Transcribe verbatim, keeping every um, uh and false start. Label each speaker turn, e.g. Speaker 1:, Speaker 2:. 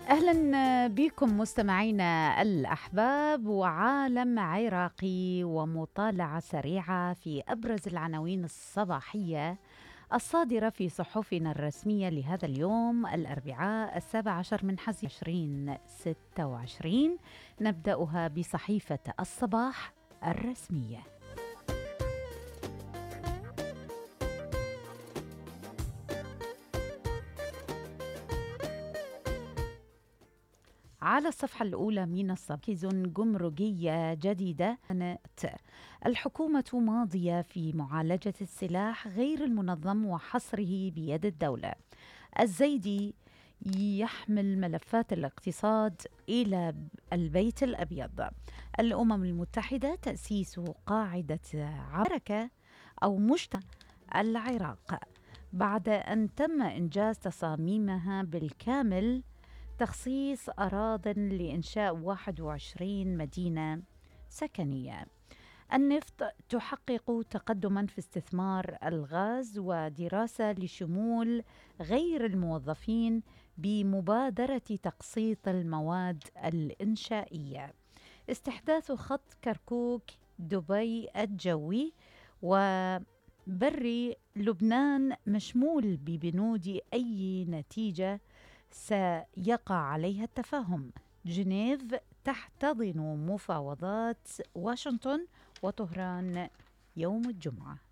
Speaker 1: أهلا بكم مستمعينا الأحباب، وعالم عراقي ومطالعة سريعة في أبرز العناوين الصباحية الصادرة في صحفنا الرسمية لهذا اليوم الأربعاء السابع عشر من حزيران عشرين ستة وعشرين. نبدأها بصحيفة الصباح الرسمية. على الصفحة الأولى من الصباح جمركية جديدة. الحكومة ماضية في معالجة السلاح غير المنظم وحصره بيد الدولة. الزيدي يحمل ملفات الاقتصاد إلى البيت الأبيض. الأمم المتحدة تأسيس قاعدة عركة أو مجتمع العراق بعد أن تم إنجاز تصاميمها بالكامل، تخصيص أراضٍ لإنشاء واحد وعشرين مدينة سكنية. النفط تحقق تقدماً في استثمار الغاز، ودراسة لشمول غير الموظفين بمبادرة تقسيط المواد الإنشائية. استحداث خط كركوك دبي الجوي وبري لبنان مشمول ببنود أي نتيجة سيقع عليها التفاهم. جنيف تحتضن مفاوضات واشنطن وطهران يوم الجمعة.